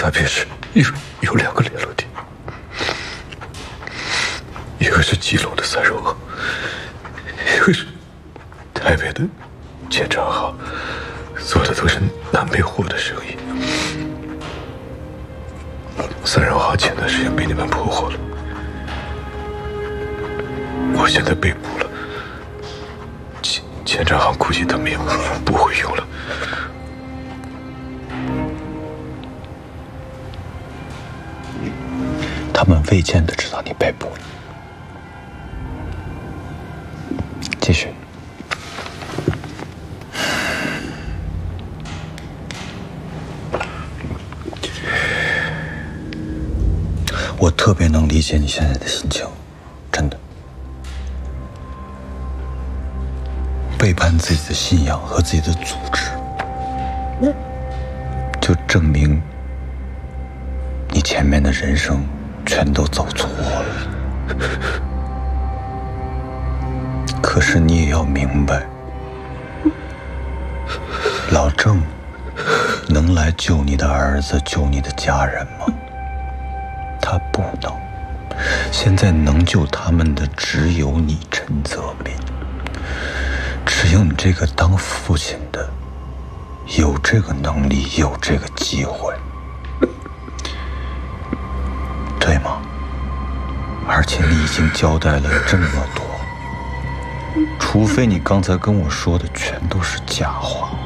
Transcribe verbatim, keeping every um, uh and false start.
那边是有有两个联络点，一个是基隆的三荣号，一个是台北的千丈号，做的都是南北货的生意。三荣号前段时间被你们破获了，我现在被捕了。千千丈号估计他们也不会用了。 他们未见得知道你被捕了。继续。我特别能理解你现在的心情，真的。背叛自己的信仰和自己的组织，就证明你前面的人生全都走错了。可是你也要明白，老郑能来救你的儿子，救你的家人吗？他不能。现在能救他们的只有你，陈泽民。只有你这个当父亲的，有这个能力，有这个机会，对吗？而且你已经交代了这么多，除非你刚才跟我说的全都是假话。